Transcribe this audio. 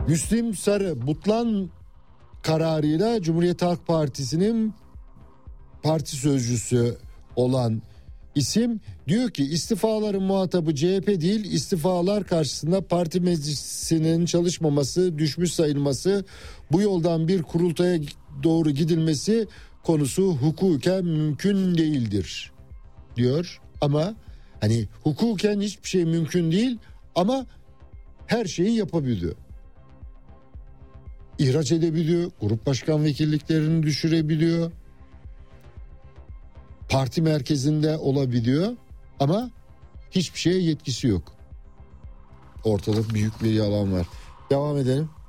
Müslim Sarı Butlan kararıyla Cumhuriyet Halk Partisi'nin parti sözcüsü olan isim diyor ki istifaların muhatabı CHP değil, istifalar karşısında parti meclisinin çalışmaması, düşmüş sayılması, bu yoldan bir kurultaya doğru gidilmesi konusu hukuken mümkün değildir diyor. Ama hani hukuken hiçbir şey mümkün değil ama her şeyi yapabiliyor. İhraç edebiliyor, grup başkan vekilliklerini düşürebiliyor, parti merkezinde olabiliyor ama hiçbir şeye yetkisi yok. Ortada büyük bir yalan var. Devam edelim.